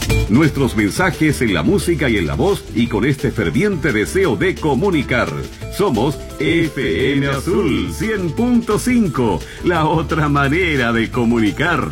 Nuestros mensajes en la música y en la voz, y con este ferviente deseo de comunicar. Somos FM Azul 100.5, la otra manera de comunicar.